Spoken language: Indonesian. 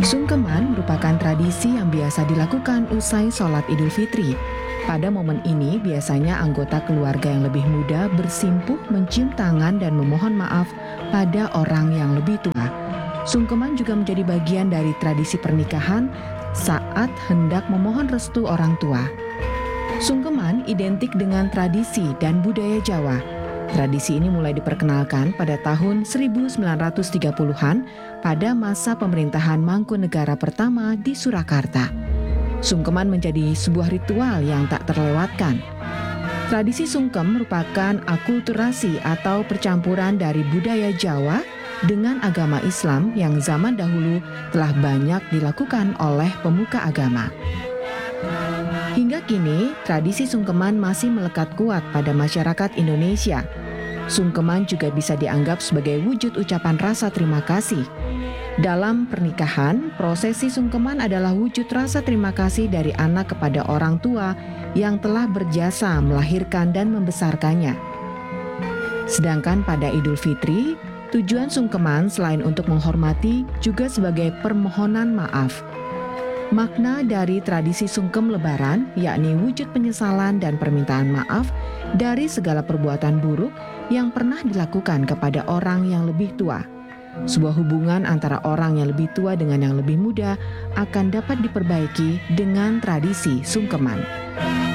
Sungkeman merupakan tradisi yang biasa dilakukan usai sholat Idul Fitri. Pada momen ini biasanya anggota keluarga yang lebih muda bersimpuh mencium tangan dan memohon maaf pada orang yang lebih tua. Sungkeman juga menjadi bagian dari tradisi pernikahan saat hendak memohon restu orang tua. Sungkeman identik dengan tradisi dan budaya Jawa. Tradisi ini mulai diperkenalkan pada tahun 1930-an pada masa pemerintahan Mangkunegara pertama di Surakarta. Sungkeman menjadi sebuah ritual yang tak terlewatkan. Tradisi sungkem merupakan akulturasi atau percampuran dari budaya Jawa dengan agama Islam yang zaman dahulu telah banyak dilakukan oleh pemuka agama. Hingga kini, tradisi sungkeman masih melekat kuat pada masyarakat Indonesia. Sungkeman juga bisa dianggap sebagai wujud ucapan rasa terima kasih. Dalam pernikahan, prosesi sungkeman adalah wujud rasa terima kasih dari anak kepada orang tua yang telah berjasa melahirkan dan membesarkannya. Sedangkan pada Idul Fitri, tujuan sungkeman selain untuk menghormati juga sebagai permohonan maaf. Makna dari tradisi sungkem Lebaran yakni wujud penyesalan dan permintaan maaf dari segala perbuatan buruk yang pernah dilakukan kepada orang yang lebih tua. Sebuah hubungan antara orang yang lebih tua dengan yang lebih muda akan dapat diperbaiki dengan tradisi sungkeman.